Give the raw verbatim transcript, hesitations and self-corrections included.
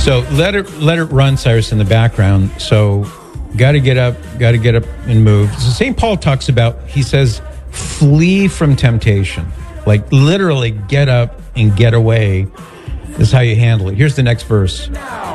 So let it let it run, Cyrus, in the background. So got to get up, got to get up and move. So Saint Paul talks about, he says, flee from temptation. Like literally get up and get away is how you handle it. Here's the next verse.